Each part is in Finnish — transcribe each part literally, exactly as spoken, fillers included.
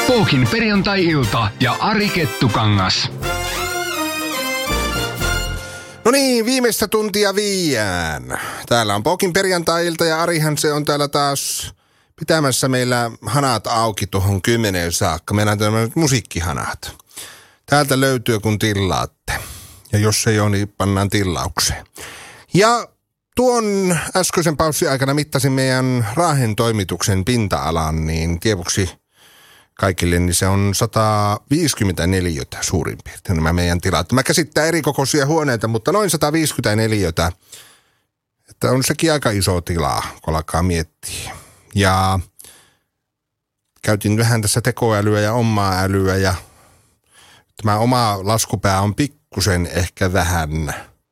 Pookin perjantai-ilta ja Ari Kettukangas. No niin, viimeistä tuntia viiään. Täällä on Pookin perjantai-ilta ja Arihan se on täällä taas pitämässä meillä hanat auki tuohon kymmeneen saakka. Meillä on tämmöiset musiikkihanat. Täältä löytyy kun tilaatte. Ja jos ei ole, niin pannaan tilaukseen. Ja tuon äskeisen paussin aikana mittasin meidän Raahen toimituksen pinta-alan, niin tievuksi kaikille, niin se on sata viisikymmentäneljä suurin piirtein nämä meidän tilat. Mä käsittää eri kokoisia huoneita, mutta noin sata viisikymmentäneljä. Että on sekin aika iso tila, kun alkaa miettiä. Ja käytin vähän tässä tekoälyä ja omaa älyä ja tämä oma laskupää on pikkusen ehkä vähän,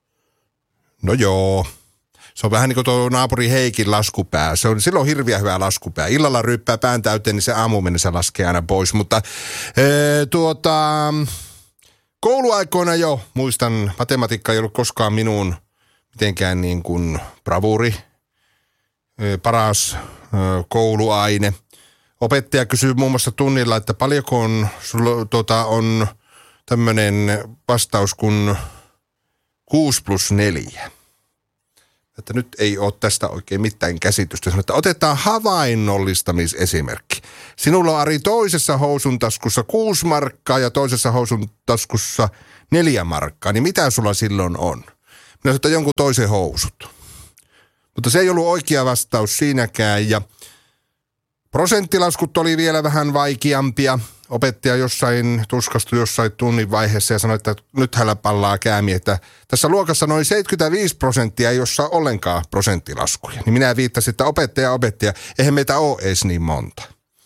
no joo. Se on vähän niin kuin tuo naapuri Heikin laskupää. Se on silloin hirveän hyvä laskupää. Illalla ryyppää pään täyteen, niin se aamu mennessä laskee aina pois. Mutta ee, tuota, kouluaikoina jo, muistan, matematiikka ei ollut koskaan minun mitenkään niin kuin bravuri, ee, paras ee, kouluaine. Opettaja kysyy muun muassa tunnilla, että paljonko on, sulla, tuota, on tämmöinen vastaus kuin kuusi plus neljä. Että nyt ei ole tästä oikein mitään käsitystä. Sanoin, että otetaan havainnollistamisesimerkki. Sinulla on, Ari, toisessa housun taskussa kuusi markkaa ja toisessa housun taskussa neljä markkaa. Niin mitä sulla silloin on? Minä sanoin, että jonkun toisen housut. Mutta se ei ollut oikea vastaus siinäkään. Ja prosenttilaskut oli vielä vähän vaikeampia. Opettaja jossain tuskastui jossain tunnin vaiheessa ja sanoi, että nyt hänellä pallaa käämi, että tässä luokassa noin seitsemänkymmentäviisi prosenttia ei osaa ollenkaan prosenttilaskuja. Niin minä viittasin, että opettaja, opettaja, eihän meitä ole edes niin monta.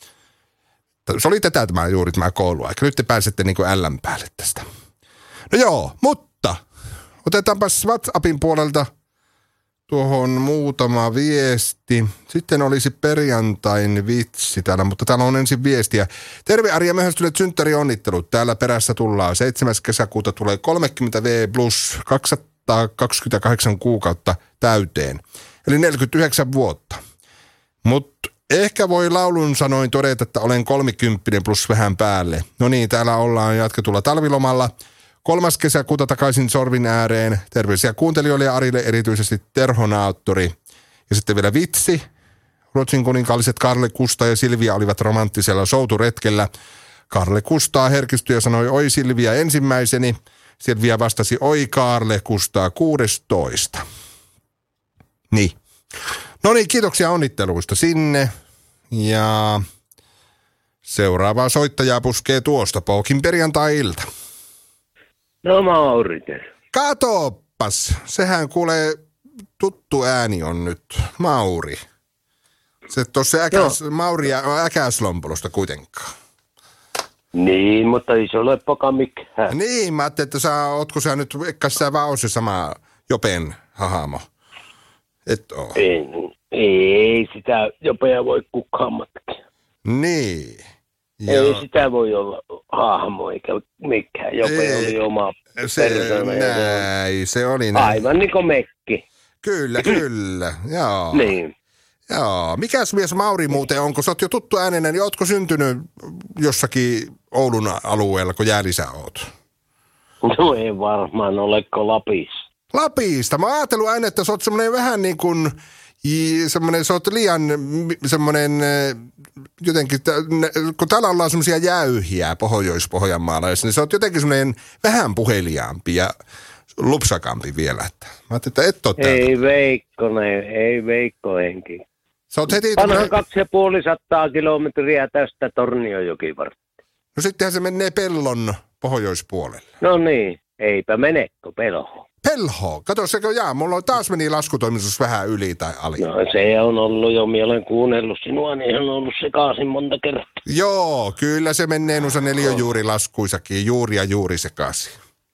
Se oli tätä tämä juuri tämä kouluaika. Nyt te pääsette niin kuin ällän päälle tästä. No joo, mutta otetaanpas WhatsAppin puolelta tuohon muutama viesti. Sitten olisi perjantain vitsi täällä, mutta täällä on ensin viestiä. Terve Ari ja myöhästyneet synttärionnittelut. Täällä perässä tullaan. seitsemäs kesäkuuta tulee kolmekymmentä vuotta plus kaksisataakaksikymmentäkahdeksan kuukautta täyteen. Eli neljäkymmentäyhdeksän vuotta. Mutta ehkä voi laulun sanoin todeta, että olen kolmekymppinen plus vähän päälle. No niin, täällä ollaan jatketulla talvilomalla. Kolmas kesäkuuta takaisin sorvin ääreen. Terveisiä kuuntelijoille ja Arille erityisesti Terhonaattori. Ja sitten vielä vitsi. Ruotsin kuninkaalliset Karle Kusta ja Silvia olivat romanttisella souturetkellä. Karle Kustaa herkistyi ja sanoi oi Silvia ensimmäiseni. Silvia vastasi oi Karle Kustaa kuudestoista. Niin. No niin, kiitoksia onnitteluista sinne. Ja seuraavaa soittajaa puskee tuosta Pookin perjantai-ilta. No Mauri. Katoppas, sehän kuulee tuttu ääni on nyt. Mauri. Se tuossa äkäs, Mauri Äkäslompolosta kuitenkaan. Niin, mutta ei se ole poka mikään. Niin, mä ajattelin, että sä, ootko sä nyt, eikä sä vaan ole se sama Jopen hahamo? Et oo. Ei, ei sitä Jopea voi kukaan matkia. Niin. Joo. Ei sitä voi olla hahmo eikä mikään. Jope ei, oli oma persona. Näin, se oli näin. Aivan niin kuin Mekki. Kyllä, kyllä. Joo. Niin. Joo. Mikäs mies Mauri muuten on, kun sä oot jo tuttu äänenä, niin ootko syntynyt jossakin Oulun alueella, kun Jäälisä oot? No ei varmaan oleko Lapissa. Lapista. Mä oon ajatellut aina, että sä oot semmoinen vähän niin kuin, semmoinen, sä oot liian semmoinen jotenkin, kun täällä ollaan semmoisia jäyhiä Pohjois-Pohjanmaalla, niin sä oot jotenkin semmoinen vähän puheliaampi ja lupsakampi vielä. Että. Mä ajattelin, että et oo täältä. Ei Veikko, ne, ei Veikko henki. Sä oot heti... Panhan kaksi ja puoli sattaa kilometriä tästä Tornionjokivartta. No sittenhän se menee Pellon pohjoispuolelle. No niin, eipä menekö Pelho. Pelho? Kato sekö jää, mulla on taas meni laskutoimitus vähän yli tai ali. No se on ollut jo, minä olen kuunnellut sinua, niin on ollut sekaisin monta kertaa. Joo, kyllä se menee noissa neliöjuurilaskuissakin, juuri ja juuri sekaisin.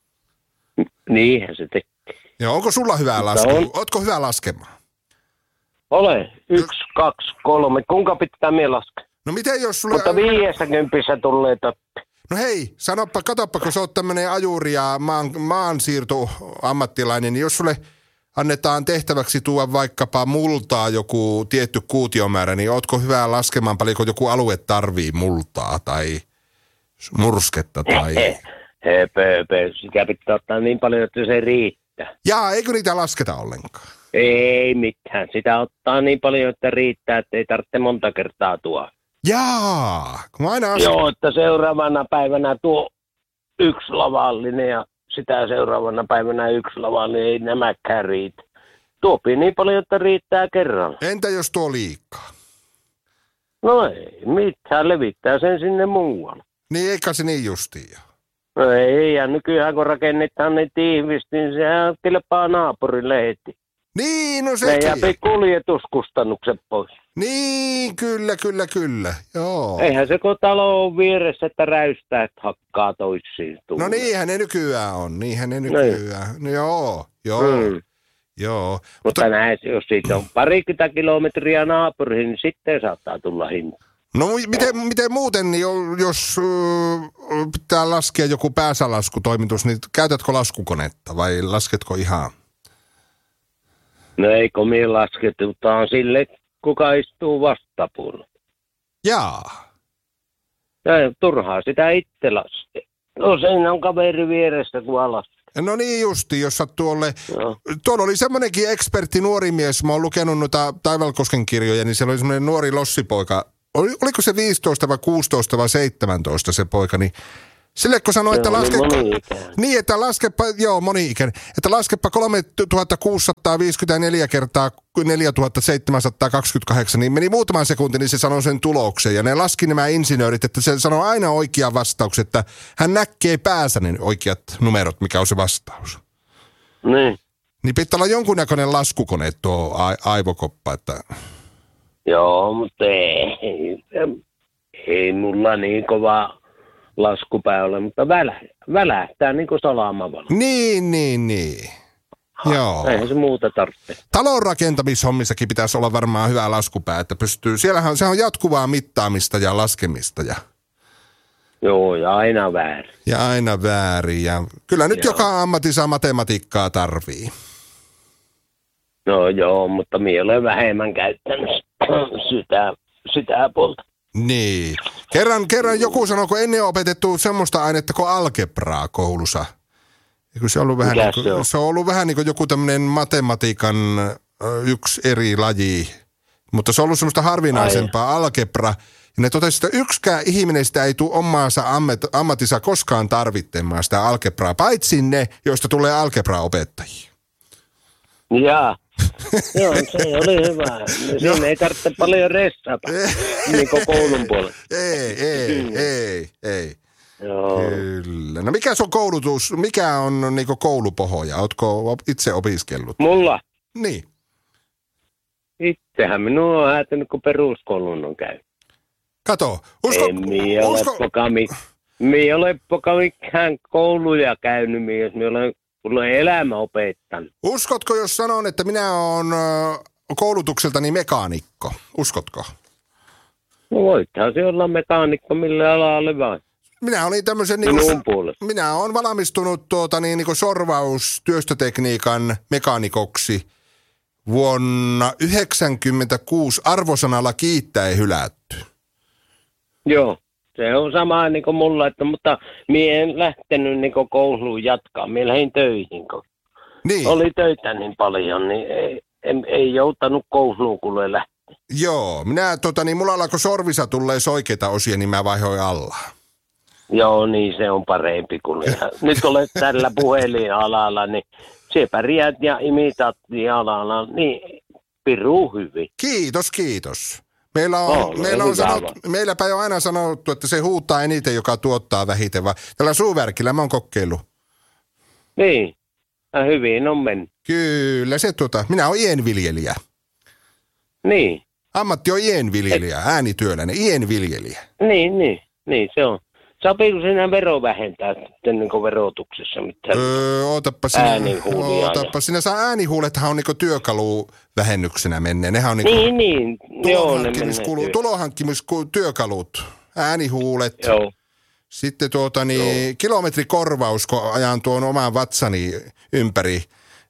Niinhän se tekee. Joo, onko sulla hyvää lasku? On... Ootko hyvä laskemaan? Ole. Yksi, no. kaksi, kolme. Kuinka pitää minä laskea? No miten jos sulla... Mutta viidestäkympissä tulee töppi. No hei, sanoppa, katoppa, kun sä oot tämmönen ajuri ja maan, maansiirto ammattilainen, niin jos sulle annetaan tehtäväksi tuoda vaikkapa multaa joku tietty kuutiomäärä, niin ootko hyvä laskemaan paljonko joku alue tarvii multaa tai mursketta tai... Höpö, höpö. Sitä pitää ottaa niin paljon, että se riittää. Jaa, eikö niitä lasketa ollenkaan? Ei mitään. Sitä ottaa niin paljon, että riittää, että ei tarvitse monta kertaa tuoda. Jaa, kun mä aina asken... Joo, että seuraavana päivänä tuo yksi lavallinen ja sitä seuraavana päivänä yksi lavallinen, ei nämäkään riitä. Tuopii niin paljon, että riittää kerralla. Entä jos tuo liikaa? No ei mitään, levittää sen sinne muualle. Niin eikä se niin justiin. No ei, ja nykyään kun rakennetaan niin tiivisti, niin sehän kelpaa naapurille heti. Niin, no Ne sekin. jää kuljetuskustannukset pois. Niin, kyllä, kyllä, kyllä. Joo. Eihän se kun talo on vieressä, että räystää, että hakkaa toisiin. No niinhän ne nykyään on, niinhän ne nykyään. No, joo, joo, Mm. joo. Mutta, Mutta näin, jos siitä on parikymmentä kilometriä naapuriin, niin sitten saattaa tulla hinta. no miten, miten muuten, niin jo- jos äh, pitää laskea joku pääsälaskutoimitus, niin käytätkö laskukonetta vai lasketko ihan? No ei komiin lasketutaan sille, kuka istuu vastapuolella. Jaa. Ja turhaa sitä itse laskee. No siinä on kaveri vieressä, kun alas. No niin justi, jos sä tuolle... No. Tuolla oli semmoinenkin ekspertti nuori mies, mä oon lukenut noita Taivalkosken kirjoja, niin siellä oli semmoinen nuori lossipoika. Oli, oliko se viisitoista vai kuusitoista vai seitsemäntoista se poika, niin sille kun sanoi, että Se oli laske... moni-ikäinen. Niin, että laskepa, joo moni-ikäinen, että laskepa kolmetuhattakuusisataaviisikymmentäneljä kertaa neljätuhattaseitsemänsataakaksikymmentäkahdeksan, niin meni muutaman sekuntin, niin se sanoi sen tuloksen. Ja ne laski nämä insinöörit, että se sanoi aina oikea vastaus, että hän näkee päässä ne oikeat numerot, mikä on se vastaus. Niin. Niin pitää olla jonkunnäköinen laskukone tuo a- aivokoppa, että... Joo, mutta ei, ei mulla niin kova laskupää ole, mutta välä, välähtää niin kuin salamavalla. Niin, niin, niin. Joo. Eihän se muuta tarvitse. Talon rakentamishommissakin pitäisi olla varmaan hyvä laskupää, että pystyy... Siellähän se on jatkuvaa mittaamista ja laskemista ja... Joo, ja aina väärin. Ja aina väärin. Ja kyllä nyt Joo. joka ammatissa matematiikkaa tarvii. No joo, mutta minä olen vähemmän käyttänyt sitä, sitä puolta. Niin. Kerran, kerran joku sanoi, kun ennen on opetettu semmoista ainetta kuin algebraa koulussa. Ja kun se, on ollut vähän Mikä niin kuin, se on? se on ollut vähän niin kuin joku tämmöinen matematiikan ö, yksi eri laji. Mutta se on ollut semmoista harvinaisempaa algebra. Ja ne totesivat, että yksikään ihminen sitä ei tule omaansa ammat, ammatissa koskaan tarvitsemaan sitä algebraa, paitsi ne, joista tulee algebra-opettajia. Jaa. Joo, se oli hyvä. Siinä ei tarvitse paljon ressata, niin kuin koulun puolella. Ei, ei, ei, ei. Joo. Kyllä. No mikä se on koulutus, mikä on niinku koulupohja? Ootko itse opiskellut? Mulla Niin. itsehän minua on häätänyt, kun peruskoulun on käynyt. Kato, usko, en minä ole usko, poka, mi, minä ole poka mikään kouluja käynyt, minä, jos minä olen, minä olen elämä opettanut. uskotko, jos sanon, että minä olen ö, koulutukseltani mekaanikko? Uskotko? No voittaa se olla mekaanikko mille alalle vaan. Minä olin tämmöisen... Minun Niin puolesta. minä olen valmistunut tuota, niin, niin sorvaustyöstötekniikan mekaanikoksi vuonna yhdeksänkymmentäkuusi arvosanalla kiittäen hylätty. Joo, se on sama niin kuin mulla, että, mutta minä en lähtenyt niin kuin kouluun jatkaa. Minä lähdin töihin, kun Niin, oli töitä niin paljon, niin ei, ei, ei joutanut kouluun, kun lähteä. joo. Minä, tota, niin mulla alkoi sorvissa tulee soikeita osia, niin mä vaihoin alla. Joo, niin se on parempi kuin ihan. Nyt olet tällä puhelinalalla, niin se pärjäät ja imitaattialalla, niin piruu hyvin. Kiitos, kiitos. Meillä on, Oh, meillä on hyvä sanottu, vaan. meilläpä jo aina sanottu, että se huuttaa eniten, joka tuottaa vähiten. Vaan tällä suuverkillä mä oon kokeillut. Niin, ja hyvin on mennyt. Kyllä, se tuota, minä olen ienviljelijä. Niin, Ammatti on ienviljelijä, äänityöläinen, ienviljelijä. niin, niin, niin se on. Sopiiko sinä vero vähentää sitten niin kuin verotuksessa mitään? Öö, ootappa sinä, Äänihuulia ootappa sinä. Saa äänihuulethan on niinku työkaluvähennyksenä menneen. Nehän on niinku Niin, niin, joo, ne menee tulonhankkimiskulu, työ. tulonhankkimiskulu, työkalut, äänihuulet. Joo, Sitten tuota niin, kilometrikorvaus, kun ajan tuon oman vatsani ympäri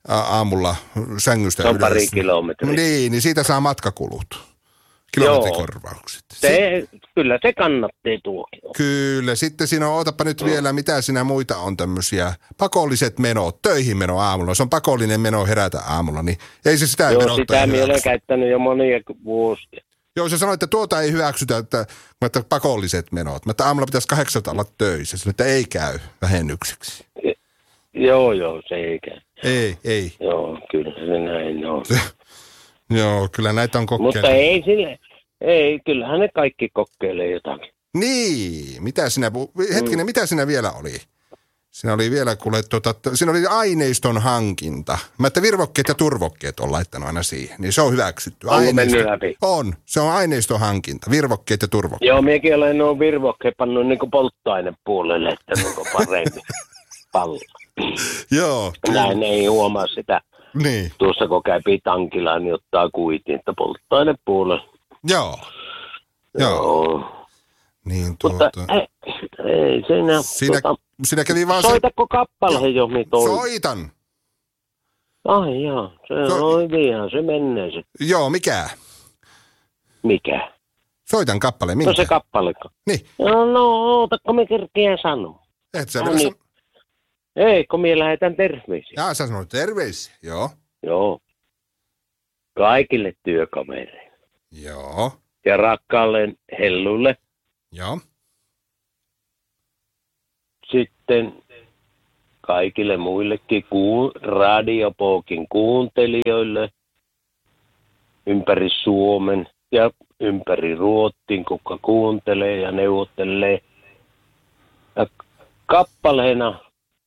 aamulla sängystä Se on ylös. pari kilometriä. Niin, niin siitä saa matkakulut. Kilometrikorvaukset. Se, kyllä se kannattaa tuokin. Kyllä, sitten siinä on, ootapa nyt vielä, mitä siinä muita on tämmöisiä pakolliset menot, töihin meno aamulla. Se on pakollinen meno herätä aamulla, niin ei se sitä Joo, sitä minä olen käyttänyt jo monia vuosia. Joo, se sanoi, että tuota ei hyväksytä, että, että pakolliset menot. Mä, että aamulla pitäisi kahdeksalta olla töissä. Sanoin, että ei käy vähennykseksi. Joo, joo, se ei käy. Ei, ei. Joo, kyllä se näin on. Joo, kyllä näitä on kokeillut. Mutta ei sille, ei, kyllähän ne kaikki kokeilee jotakin. Niin, mitä sinä, hetkinen, mm. mitä sinä vielä oli? Siinä oli vielä, kuule, tuota, siinä oli aineiston hankinta. Mä että virvokkeet ja turvokkeet on laittanut aina siihen, niin se on hyväksytty. Onko mennyt läpi? On, se on aineiston hankinta, virvokkeet ja turvokkeet. Joo, minäkin olen nuo virvokkeet pannut niin kuin polttoainepuolelle, että niin paremmin pallo. Joo. Näin ei huomaa sitä. Niin. Tuossa kun käy tankilla, niin ottaa kuitin, että polttoainepuolelle. Joo. Joo. Joo. Niin tuota. Mutta ei, ei siinä, siinä, tuota, siinä kävi vaan soitako kappaleen jo, mitä on? Soitan. Ai jaa, se So- on hyvinhän, se menee se. Joo, mikä? Mikä? Soitan kappaleen, minkä? No se kappaleko. Niin. No, no ootako me kerkeä sanoa? Et sä No vielä niin. san... Ei, kun minä lähetän terveisiä. Jaa, sä sanoit terveisiä. Joo. Joo. Kaikille työkavereille. Joo. Ja rakkaalle Hellulle. Joo. Sitten kaikille muillekin kuun, Radiopookin kuuntelijoille ympäri Suomen ja ympäri Ruotsin, kuka kuuntelee ja neuvottelee. Ja kappaleena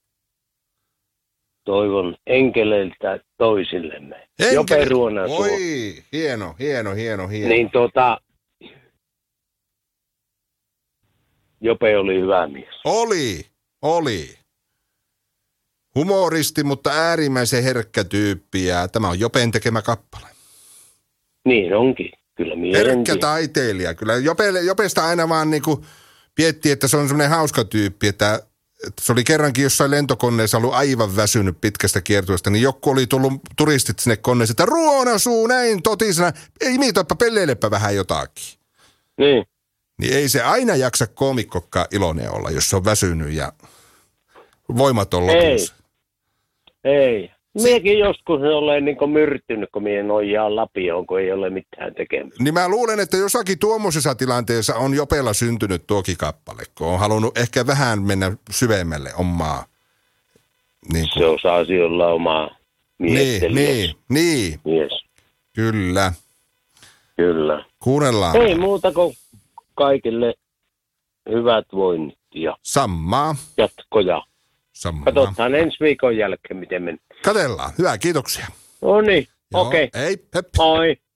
toivon enkeleiltä toisillemme. Jope Ruonansuo. Oi, hieno, hieno, hieno, hieno. Niin tota, Jope oli hyvä mies. Oli, oli. Humoristi, mutta äärimmäisen herkkä tyyppi ja tämä on Jopen tekemä kappale. Niin onkin, kyllä Herkkä mielenkiintoinen. taiteilija. Kyllä Jope, Jopesta aina vaan niinku piettiin, että se on semmoinen hauska tyyppi, että, että se oli kerrankin jossain lentokoneessa ollut aivan väsynyt pitkästä kiertueesta, niin joku oli tullut turistit sinne koneeseen, että Ruonasuu näin totisena, ei miitoippa pelleilepä vähän jotakin. Niin. Niin ei se aina jaksa koomikkokaan iloinen olla, jos se on väsynyt ja voimaton lopussa. Ei. Miekin joskus olen niin kuin myrtynyt, kun mie nojaa lapioon, kun ei ole mitään tekemistä. Niin mä luulen, että jossakin tuommoisessa tilanteessa on Jopella syntynyt tuokin kappale, kun on halunnut ehkä vähän mennä syvemmälle omaa. Niin Se osaasi olla omaa niin, miettelijäs. niin, niin, Mies. kyllä. Kyllä. Kuunnellaan. Ei muuta kuin kaikille hyvät voinnit ja Sammaa. jatkoja. Sammaa. Katsotaan ensi viikon jälkeen, miten mennään. Katellaan. Hyvä, kiitoksia. No niin, Joo, okei. Ei, hep. Moi.